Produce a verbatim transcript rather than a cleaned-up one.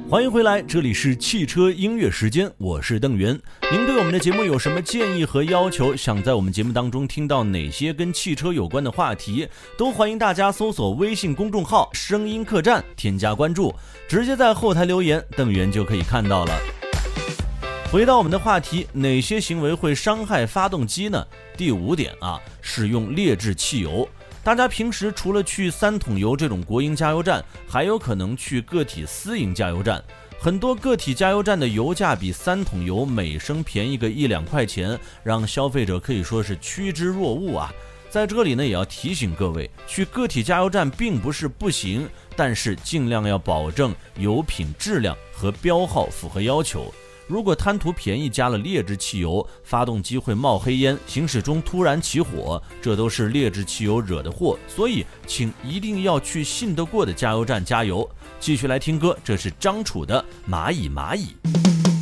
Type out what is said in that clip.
欢迎回来，这里是汽车音乐时间，我是邓源。您对我们的节目有什么建议和要求？想在我们节目当中听到哪些跟汽车有关的话题，都欢迎大家搜索微信公众号声音客栈，添加关注，直接在后台留言，邓源就可以看到了。回到我们的话题，哪些行为会伤害发动机呢？第五点啊，使用劣质汽油。大家平时除了去三桶油这种国营加油站，还有可能去个体私营加油站。很多个体加油站的油价比三桶油每升便宜个一两块钱，让消费者可以说是趋之若鹜啊。在这里呢，也要提醒各位，去个体加油站并不是不行，但是尽量要保证油品质量和标号符合要求。如果贪图便宜加了劣质汽油，发动机会冒黑烟，行驶中突然起火，这都是劣质汽油惹的祸。所以请一定要去信得过的加油站加油。继续来听歌，这是张楚的蚂蚁蚂蚁。